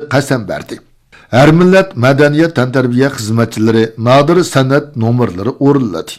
qasam berdi. Her millat madaniyat tantarbiya xizmatchilari nadir san'at nomerlari o'rinladi.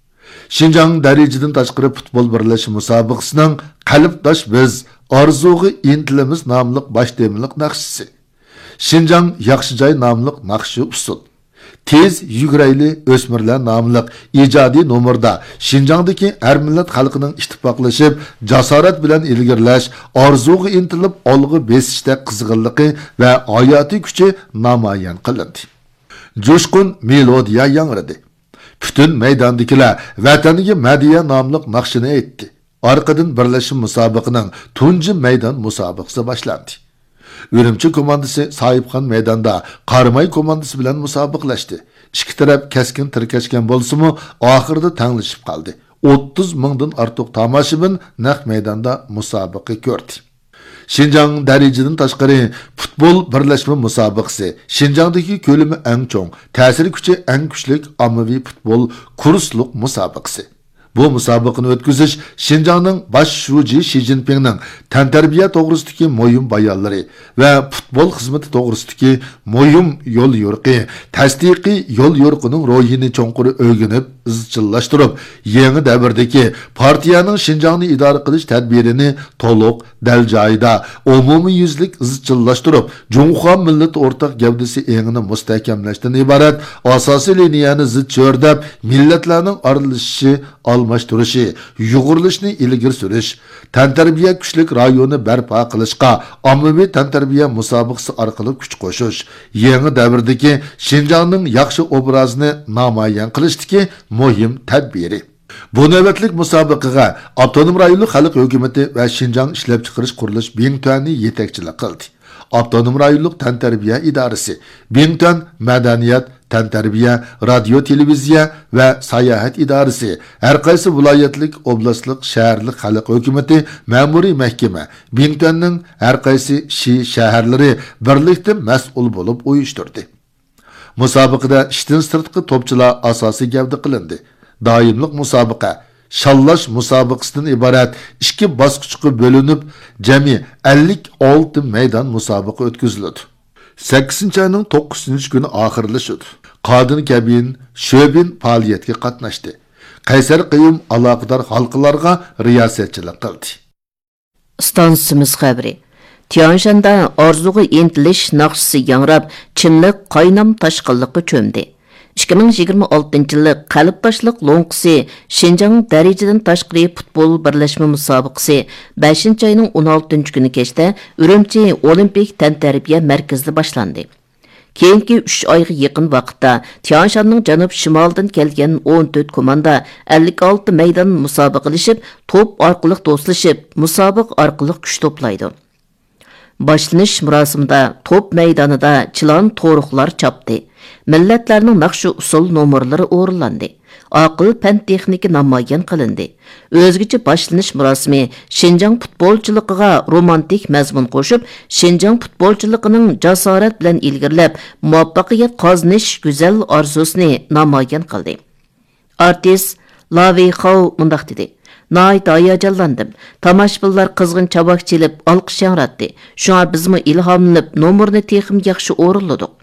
Şinjan dereceden taşqiri futbol birleşi musobaqasining qalbdosh biz orzuga intilimiz namliq başdemlik naqshisi. Şinjan yaxshi joy namliq naqshi usul. Tez yugurayli o'smirlar namliq ijodiy nomerda Şinjandagi har millat xalqining ittifoqlashib, jasorat bilan ilgirlash, orzuga intilib olg'i besishda qizg'inligi va hayotiy kuchi namoyon qilindi. Jo'shqin melodiya yangradi. Bütün meydandakilar vataniga Madiya namliq naqshini aytdi. Arqadan birlashim musobaqaning tunji meydan musobaqasi boshlandi. Ürümçi komandası Sahipxon meydanda Qarmay komandası bilan musobaqalashdi. İki taraf keskin tirkashgan bo'lsa-mu, oxirida tanglashib qoldi. 30 mingdan ortiq tomoshabin naq meydanda musobaqa ko'rdi. Şinjan dereceden taşqari futbol birleşme musobaqasi Şinjandagi ko'lami eng cho'ng, ta'siri kuchi eng kuchli ommaviy futbol kursliq musobaqasi. Bu musobaqani o'tkazish Şinjanning bosh shuji Xi Jinpingning tantarbiya to'g'risidagi mo'yim bayonlari va futbol xizmati to'g'risidagi mo'yim yo'l yo'riqi, tasdiqiy yo'l yo'riqining ro'yini cho'nqur o'rganib, izchillashtirib, yangi davrdagi partiyaning Şinjanni idora qilish tadbirini to'liq dal joyida umumiy yuzlik izchillashtirib, Jumhur millat o'rtaq gavdasi engini mustahkamlashdan iborat asosiy liniyani zid cho'rdab, millatlarning aralashishi almashtirishi, yug'urilishni ilgari surish, tantarbiya kuchlik rayoni barpo qilishga ommaviy tantarbiya musobaqasi orqali kuch qo'shish, yangi davrdagi Şinjanning yaxshi obrazini namoyon qilishdagi muhim tadbiri. Bu navbatlik musobaqaga Avtonom rayonlik xalq hukumati va Şinjan ishlab chiqarish qurilish Bingtuanni yetakchilik qildi. Avtonom rayonlik tantarbiya idorasi, Bingtuan madaniyat, tantarbiya, radio, televiziya va sayohat idorasi, har qaysi viloyatlik, oblastlik, shaharlik xalq hukumati, ma'muriy mahkama, Bingtuanning har qaysi shaharlari birlikda mas'ul bo'lib uyushtirdi. Musobaqada ishdan sirtqi to'pchilar asosiy gavda qilindi. Doimlik musobaqa shallash musobaqasidan iborat 2 bosqichga bo'linib, jami 56 maydon musobaqa o'tkaziladi. 8-ayning 9-kuni oxirlashdi. Qadın Kabin, Şöbin faoliyatga qatnashdi. Qaysar Qiyum aloqador xalqlarga riyosatchilik qildi. Stansimiz xabari. Tianshanda orzuga intilish naqshisi yangrab, chimliq qaynam tashqinliqqa cho'mdi. 2026-yillik qalbdoshlik lo'nqisi Şinjan dereceden taşqiri futbol birlashma musobaqasi 5-ayning 16-kuni kechda Urumchi Olimpik tantarbiya markazida boshlandi. Keyingi 3 oyga yaqin vaqtda Tianshanning janub shimolidan kelgan 14 komanda 56 maydon musobaqalashib, to'p orqali do'stlashib, musobaqa orqali kuch to'playdi. Boshlanish marosimida to'p maydonida chilon to'riqlar chopdi. Millatlarning naqshi usul nomerlari o'rinlandi. Aql fan texnika namoyon qilindi. O'zgacha boshlanish marosimi Şinjan futbolchiligiga romantik mazmun qo'shib, Şinjan futbolchiligining jasorat bilan ilgirlab, muvaffaqiyat qozonish go'zal orzusini namoyon qildi. Artist Lavi Xau mundaq dedi: "Nayt hayajonlandim. Tomoshabinlar qizg'in chabaq chelib, olqish yangratdi. Shunga bizmi ilhomlanib, nomerni texim yaxshi o'rinladik."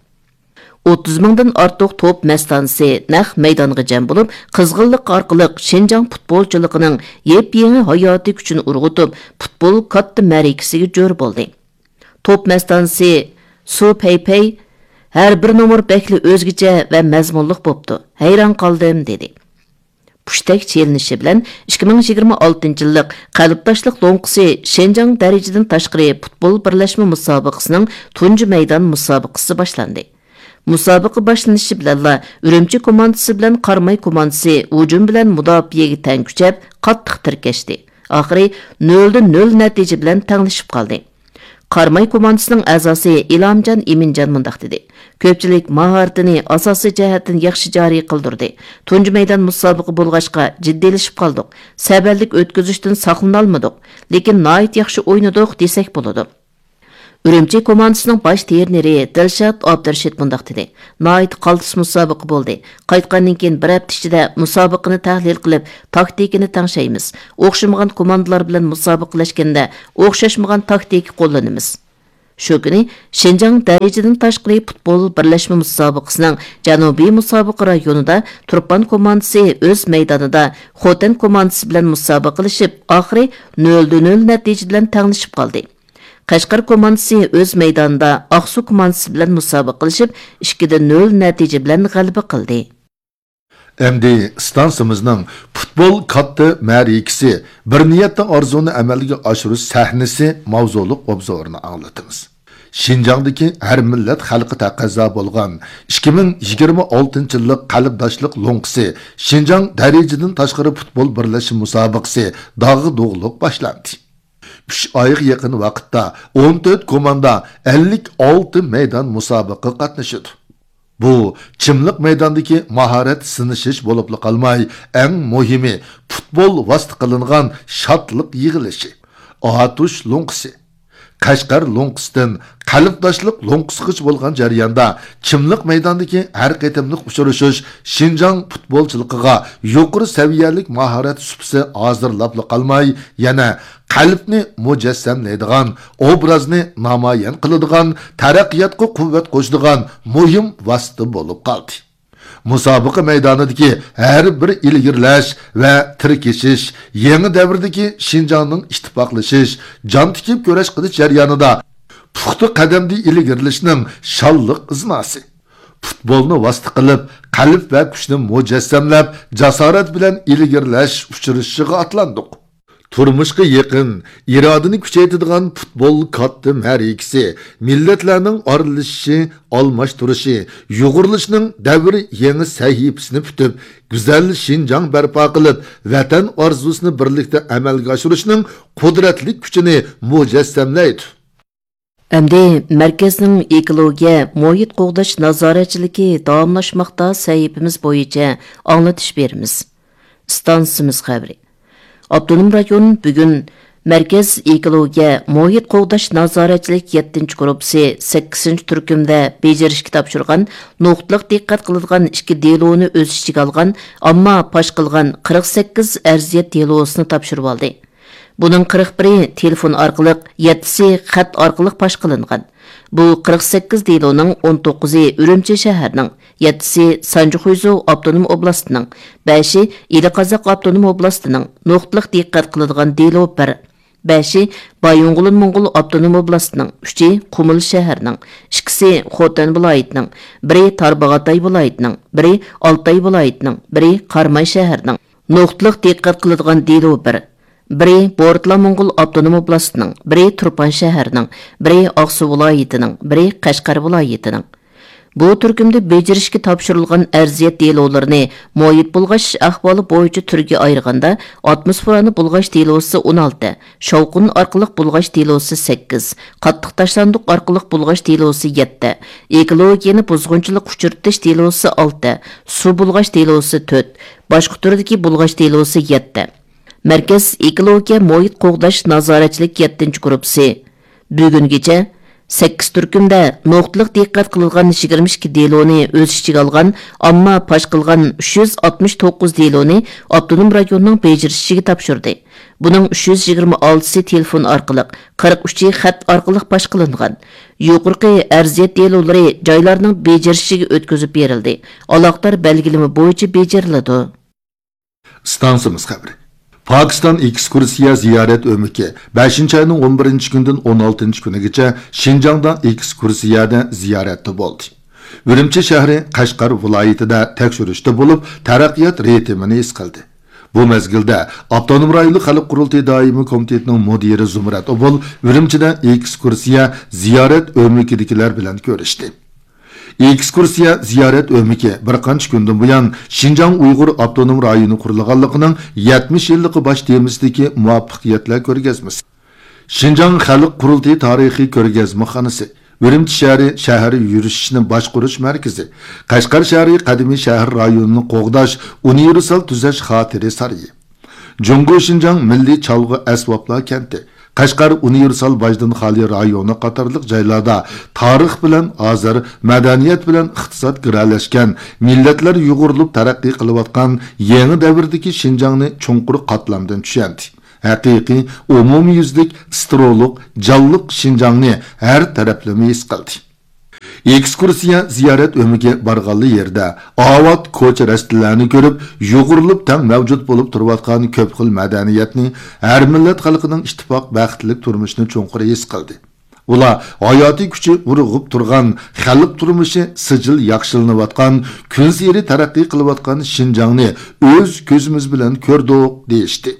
30 mingdan ortiq to'p mastanasi naq maydonga jam bo'lib, qizg'inlik orqali Şinjan futbolchiligining yep-yangi hayotiy kuchini urg'utib, futbol katta ma'rakasiga jo'r bo'ldi. To'p mastanasi Su Peipei har bir nomer bekli o'zgacha va mazmunliq bo'pti. Hayron qoldim dedi. Pushtak chelinishi bilan 2026-yillik qalbdoshlik lo'nqisi Şinjan dereceden taşqiri futbol birlashma musobaqasining tunji maydon musobaqasi boshlandi. Musobaqa boshlanishi bilan Urumchi komandasi bilan Qarmay komandasi hujum bilan mudofaaga teng kuchab, qattiq tirkashdi. Oxiri 0-0 natija bilan tanglashib qoldi. Qarmay komandasining a'zosi Ilomjon Iminjon mundaq dedi: "Ko'pchilik mahoratini asosiy jihatdan yaxshi joriy qildirdi. Tunji maydon musobaqa bo'lg'achqa jiddiylashib qoldik. Saballik o'tkazishdan saqlana olmadik, lekin nihoyat yaxshi o'ynadik desak bo'ladi." Urumchi komandasining bosh treneri Dilshod Abdurashid mundaq dedi: "Nihoyat qaltis musobaqa bo'ldi. Qaytgandan keyin bir hafta ichida musobaqani tahlil qilib, taktikani tangshaymiz. O'xshamagan komandalar bilan musobaqalashganda o'xshashmagan taktik qo'llanamiz." Şu günü Şinjan dərəcədən taşqırı futbol birləşmə müsabiqəsinin Cənubi müsabiqə rayonunda Turpan komandası öz meydanında Xotan komandası bilan müsabiqələşib, axırı 0-0 nəticə bilan təңlişib qaldı. Qashqar komandası öz meydanında Aqsu komandası bilan müsabiqələşib, 2-0 nəticə bilan g'alaba qildi. Endi stansimizning futbol katta ma'rikasi bir niyatda orzuni amalga oshirish sahnasi mavzuliq obzorini anglatamiz. Şinjangdagi har millat xalqi taqozo bo'lgan 2026-yillik qalbdoshlik lo'nqisi Şinjang darajadan tashqari futbol birlashuv musobaqasi dog'i do'g'liq boshlandi. 3 oyga yaqin vaqtda 14 komanda 56 maydon musobaqa qatnashadi. Bu chimliq maydondagi mahorat sinishish bo'lib qolmay, eng muhimi futbol vosita qilingan shodlik yig'ilishi. Atush lo'nqisi Qashqar lo'nqisidan qalbdoshlik lo'nqisigacha bo'lgan jarayonda chimliq maydondagi har qatimliq uchrashish Şinjang futbolchiligiga yuqori saviyalik mahorat supsi hozirlab qolmay, yana qalbni mujassamlaydigan, obrazni namoyon qiladigan, taraqqiyotga quvvat qo'shadigan muhim vosita bo'lib qoldi. Musobaqa maydonidagi har bir ilgirlash va tirkishish, yangi davrdagi Şinjangning ittifoqlashish, jon tikib kurash qilish jarayonida puxta qadamda ilgirlashning shalliq iznosi. Futbolni vosita qilib, qalb va kuchni mujassamlab, jasorat bilan ilgirlash uchrashiga atlandik. Turmuşqa yaqin, irodani kuchaytiradigan futbol katta ma'rikasi, millatlarning oralashishi, almashtirishi, yo'g'irilishining davri yangi sahifasini tutib, go'zal Şinjang barpo qilib, vatan orzusini birlikda amalga oshirishning qudratli kuchini mujassamlaydi. Әмді мәркәзнің экология, мұйыт қоғдаш назаратчылығы davamlaşmaqda sahifimiz bo'yicha аңлатыш беріміз. Stansimiz xəbri. Abdunum rayon bugün Mərkəz Ekologiya Muhit Qoğdaş Nazaratçilik 7-ci qrupsi 8-ci türkümdə becerişki tapşırğan, noqtlıq diqqət qılınğan 2 delonu öz içiga alğan, amma paş qılğan 48 ərziyet delosunu tapşırıb aldı. Bunun 41-i telefon arqılıq, 7-si xat arqılıq paş qılınğan. Bu 48 delonun 19-i Ürümçi şəhərinin, 7-si Sancıxuyzu Abdunum oblastının, 5-i İliqazaq Abdunum oblastının noqtlıq diqqət qılınğan delo 1, 5-i Bayonğulun Monqol Abdunum oblastının, 3-i Qumul şəhərinin, 2-si Xotan vilayətinin, 1-i Tarbağatay vilayətinin, 1-i Altay vilayətinin, 1-i Qarmay şəhərinin noqtlıq diqqət qılınğan delo 1, biri Bortla Monqol Abdunum oblastının, biri Turpan şəhərinin, biri Aqsu vilayətinin, biri Qashqar vilayətinin. Bu türkümdə becerişki tapşırılğan ərziyet delolarını muayit bulğaş ahvalı boyunca türge ayırğanda atmosferanı bulğaş delosu 16, şavqun arqılıq bulğaş delosu 8, qattıq taşlandıq arqılıq bulğaş delosu 7, ekologiyani buzğunçılıq uçurtış delosu 6, su bulğaş delosu 4, başqa türdeki bulğaş delosu 7. Mərkəz Ekologiya Muhit Qoğdaş Nazaratçilik 7-ci qrupsi. Bugüngəcə 8 türkümdə noqtlıq diqqət qılınğan 22 deloni öz içiga alğan, amma paş qılğan 369 deloni Abdunum rayonunun becerişiga tapşırdı. Bunun 326-sı telefon arqılıq, 43-i xat arqılıq paş qılınğan. Yuqurqi ərziyet delolari joylarning becerişiga ötközüb berildi. Alaqtar belgilimi boyunca beceriladi. Stansimiz xəbri. Pakistan ekskursiya ziyaret ömüki 5. ayının 11. gündən 16. günügəcə Şinjangda ekskursiyada ziyaretdə oldu. Ürümçi şəhri Qashqar vilayətində təkşürüşdə olub, taraqqiyat ritmini his qildi. Bu mezgildə Abdunum rayonluq xalq qurultayı daimi komitetinin müdiri Zumrat Obul Ürümçidə ekskursiya ziyaret ömükidikiler bilan görüşdü. Ekskursiya ziyaret ömüki bir qancha kundan buyon Şinjang Uyg'ur Abdunum rayoni qurilganligining 70 yillik bosh temizdagi muvaffaqiyatlar ko'rgazmasi. Şinjang xalq qurultayı tarixiy ko'rgazmaxonasi, Ürümçi shahri shahar yurishini boshqarish markazi, Qashqar shahri qadimiy shahar rayonining Qo'g'dash universal tuzash xotiri sarayi, Jungo Şinjang milliy chalg'i asboblar kenti, Qashqar universal bajdın xali rayoni qatorliq joylarda tarix bilan hozir madaniyat bilan iqtisod giralashgan millatlar yug'urilib taraqqiy qilayotgan yangi davrdagi Şinjangni chunqur qatlamdan tushandi haqiqiy umumyuzlik istiroliq, jonliq Şinjanni har taraflama his qildi. Ekskursiya ziyorat o'miga borganli yerda avat ko'cha rastalarni ko'rib, yug'urilib tang mavjud bo'lib turayotgan ko'p xil madaniyatni, har millat xalqining ittifoq baxtlik turmushini cho'nqur his qildi. Ular hayotiy kuchi urg'ib turgan, xalq turmushi sijil yaxshilanayotgan, kun sari taraqqiy qilayotgan Şinjanni o'z ko'zimiz bilan ko'rdik deyishdi.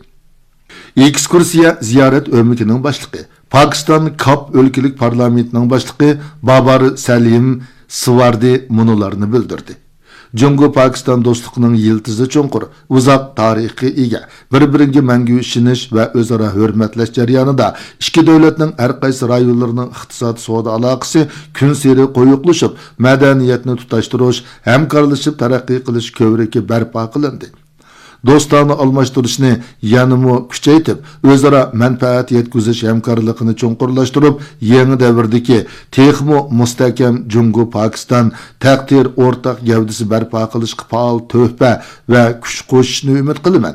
Ekskursiya ziyorat o'mikining boshlig'i Pakistan Kap өлкелік parlamentінің başlığı Babar Salim Sıvardi munularını bildirdi. Jungo-Pakistan dostluğunun yıldızı çoğunqur, uzaq tarihi ega, bir-biringe мәңгі işiniş ve özara hürmetleş jarayonida iki devletinin her qaysi rayonlarının iqtisod savdo aloqasi kun seri qo'yiqlashib, madaniyatni tutaştırış, hamkorlashib taraqqiy qilish ko'vrigi barpo qilindi. Dostlarni almashtirishni yanımı kuchaytib, o'zaro manfaat yetkazish hamkorligini cho'nqurlashtirib, yangi davrdagi texmo mustahkam Jungo-Pakistan taqdir o'rtaq gavdasi barpo qilishga faol to'hfa va kuch qo'shishni umid qilaman.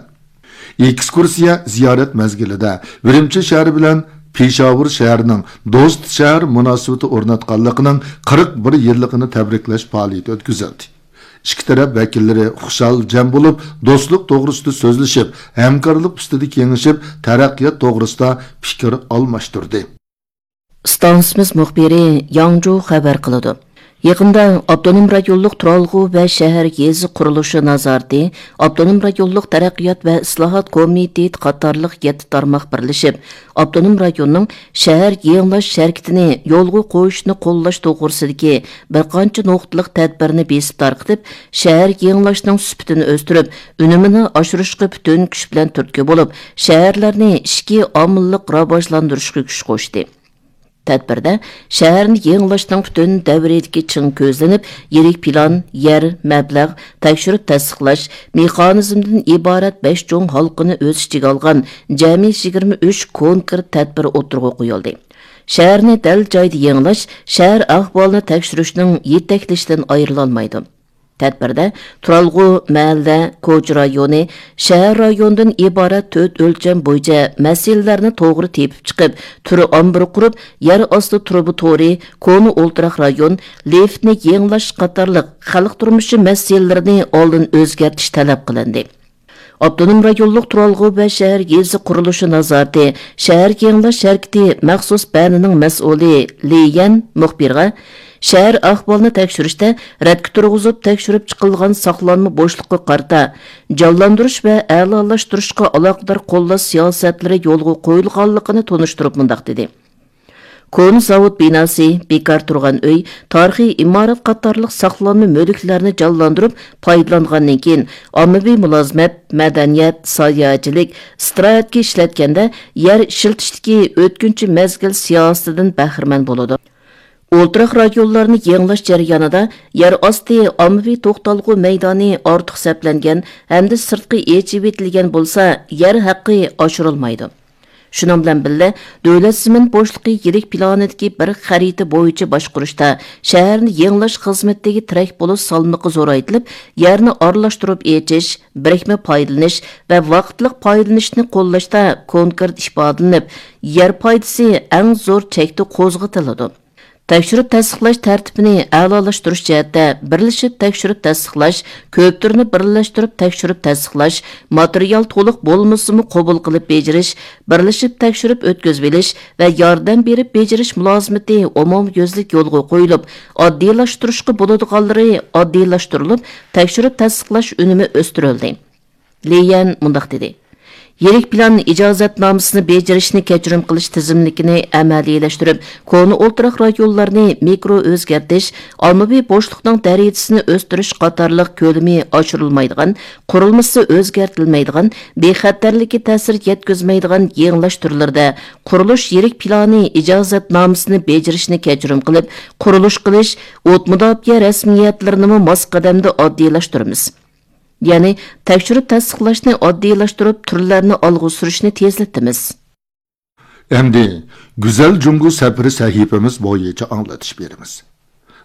Ekskursiya ziyorat mezgilida Urumchi shahri bilan Peshawar shahrining do'st shahar munosabati o'rnatganligining 41 yilligini tabriklash faoliyati o'tkazildi. İki taraf vakilleri xushal jam bo'lib, do'stlik to'g'risida so'zlashib, hamkorlik ustida kengashib, taraqqiyot to'g'risida fikr almashtirdi. Stansimiz muxbiri Yangju xabar qiladi. Yaqında Abdunum rayonluq turalg'u va shahar yezi qurilishi nazorati, Abdunum rayonluq taraqqiyot va islohot komiteti qatorliq 7 tarmoq birlashib, Abdunum rayonning shahar yenglash harakatini yo'lga qo'yishni qo'llash to'g'risidagi bir qancha nuqtaliq tadbirni besib tarqitib, shahar yenglashning sifatini o'stirib, unumini oshirishga butun kuch bilan turtki bo'lib, shaharlarni ishki omillik rivojlantirishga kuch qo'shdi. Tədbirdə şəhərini yeniləşdən bütün dövridəki çın közlənib, yerik plan, yer, məbləğ, təkşürüb təsdiqlaş, mexanizmdən ibarət 5 çoğun halqını öz içigə alğan cəmi 23 konkret tədbir oturğu qoyuldu. Şəhərini dəl cayda yeniləş, şəhər ahvalını təkşürüşünün yetekləşdən ayrılanmaydı. Tədbirdə Turalğu, məhəllə, Koç rayonu, şəhər rayonundan ibarət 4 ölçəm boyunca məsələlərini toğru tepib çıxıb, türü ambırı qurub, yer astı trubu tori, konu oltıraq rayon, liftni yeniləş qatarlıq xalq turmuşu məsələlərini oldun özgərtiş tələb qılındı. Abdunum rayonluq Turalğu və şəhər yezi quruluşu nazarati, şəhər yeniləş şərkiti məxsus bəninin məsuli Liyan müxbirға, şəhər ahvalını təkşürüşdə rədki turğuzub təkşürüb çıxılğan saqlanma boşluqqa qarta, canlandırış və əlalaşdırışqa alaqdar qollaş siyasətləri yolğu qoyulğanlığını tonuşturub mındaq dedi. Konu zavod binası, bekar turğan öy, tarixi imarat qatarlıq saqlanma mülklərini canlandırıb paydalanğandan keyin ommaviy mulozimət, madaniyat, sayohatchilik, strategik ishlatganda yer ishiltishdagi o'tkinchi mezgil siyosatidan bahramand bo'ladi. O'ltiraq rayonlarni yenglash jarayonida yer osti ommaviy to'xtalg'u maydoni ortiq saplangan hamda sirtqi echib etilgan bo'lsa, yer haqqi oshirilmaydi. Shundan bilan birga davlat zimin bo'shliqi yirik planidagi bir xarita bo'yicha boshqarishda shaharni yenglash xizmatidagi tirak bo'lish salmoqi zo'raytirilib, yerni aralashtirib echish, birikma foydalanish va vaqtliq foydalanishni qo'llashda konkret ifodalanib, yer foydasi eng zo'r chekda qo'zg'atiladi. Tekshirib tasdiqlash tartibini a'lolashtirish jihatda birlashib tekshirib tasdiqlash, ko'p turni birlashtirib tekshirib tasdiqlash, material to'liq bo'lmasimi qabul qilib bejirish, birlashib tekshirib o'tkazib olish va yordam berib bejirish mulozimati umumyuzlik yo'lga qo'yilib, oddiylashtirish bo'ladiganlari oddiylashtirilib, tekshirib tasdiqlash unumi o'stirildi. Liyan mundaq dedi. Yerik plan ijozatnomasini bejirishni kechirim qilish tizimlikini amaliylashtirib, konu o'ltiraq rayonlarni mikro o'zgartish, ommaviy bo'shliqning darajasini o'stirish qatorliq ko'lami oshirilmaydigan, qurilmasi o'zgartirilmaydigan, bexatarlikka ta'sir yetkazmaydigan yenglash turlarida qurilish yerik plani ijozatnomasini bejirishni kechirim qilib, qurilish qilish, o't mudofaa rasmiyatlarini mos qadamda oddiylashtiramiz. Yani tekshirib tasdiqlashni oddiylashtirib, turlarni olg'a surishni tezlatamiz. Endi Güzel Jungo safari sahifamiz bo'yicha anglatish beramiz.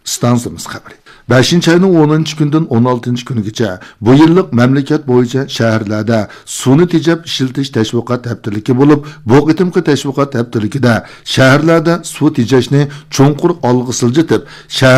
stansiyamiz xabari. 5-ayning 10-kundan 16-kunigacha bu yillik mamlakat bo'yicha shaharlarda suvni tejab ishiltish tashviqot haftaligi bo'lib, bu qitimqi tashviqot haftaligida shaharlarda suv tejashni cho'nqur olg'a siljitib,